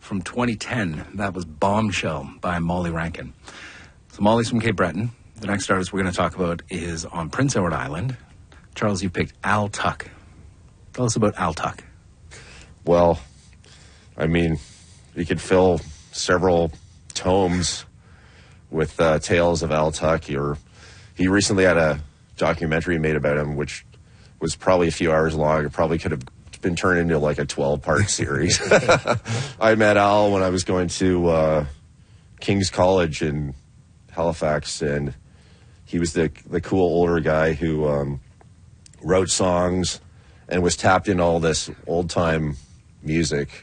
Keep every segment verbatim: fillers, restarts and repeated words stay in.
from twenty ten. That was Bombshell by Molly Rankin. So Molly's from Cape Breton. The next artist we're going to talk about is on Prince Edward Island. Charles, you picked Al Tuck. Tell us about Al Tuck. Well, I mean, you could fill several tomes with uh, tales of Al Tuck. Or he recently had a documentary made about him, which was probably a few hours long. It probably could have been turned into like a twelve-part series. I met Al when I was going to uh, King's College in Halifax, and he was the the cool older guy who um, wrote songs and was tapped into all this old-time music.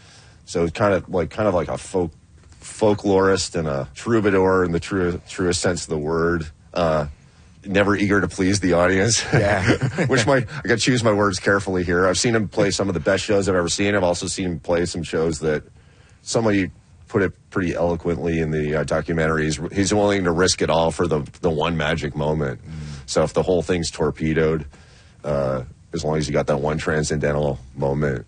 So it's kind of like kind of like a folk folklorist and a troubadour in the true, truest sense of the word. Uh, never eager to please the audience. Yeah. Which might, I got to choose my words carefully here. I've seen him play some of the best shows I've ever seen. I've also seen him play some shows that somebody put it pretty eloquently in the uh, documentaries. He's willing to risk it all for the the one magic moment. Mm. So if the whole thing's torpedoed, uh, as long as you got that one transcendental moment.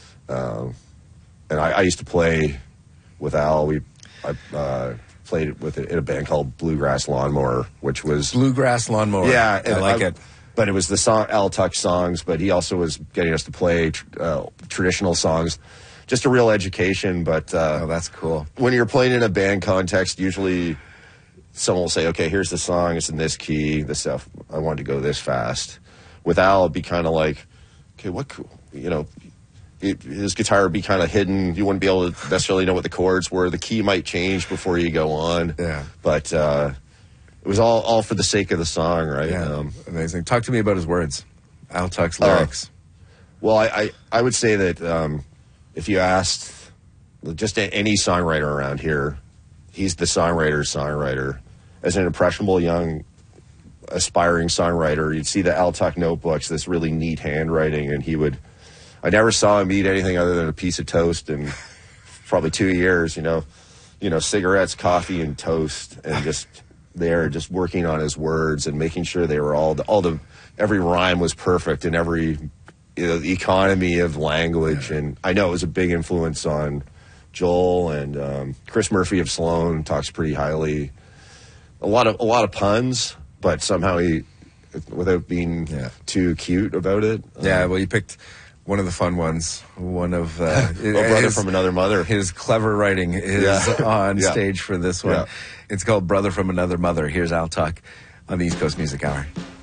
Um, and I, I used to play with Al. We I uh, played with it in a band called Bluegrass Lawnmower, which was Bluegrass Lawnmower. Yeah, I like I, it. But it was the song Al Tuck songs. But he also was getting us to play uh, traditional songs. Just a real education. But uh, oh, that's cool. When you're playing in a band context, usually someone will say, "Okay, here's the song. It's in this key. This stuff. I want to go this fast." With Al, it'd be kind of like, "Okay, what? You know." It, his guitar would be kind of hidden. You wouldn't be able to necessarily know what the chords were. The key might change before you go on. Yeah. But uh, it was all, all for the sake of the song, right? Yeah. Um, Amazing. Talk to me about his words. Al Tuck's lyrics. Uh, well, I, I, I would say that um, if you asked just any songwriter around here, he's the songwriter's songwriter. As an impressionable young aspiring songwriter, you'd see the Al Tuck notebooks, this really neat handwriting, and he would... I never saw him eat anything other than a piece of toast in probably two years, you know, you know, cigarettes, coffee, and toast, and just there, just working on his words and making sure they were all the, all the every rhyme was perfect and every you know, economy of language. And I know it was a big influence on Joel, and um, Chris Murphy of Sloan talks pretty highly. A lot of a lot of puns, but somehow he, without being yeah. too cute about it. Yeah, um, well, you picked one of the fun ones. One of uh, oh, Brother his, from Another Mother. His clever writing is yeah. on yeah. stage for this one. Yeah. It's called Brother from Another Mother. Here's Al Tuck on the East Coast Music Hour.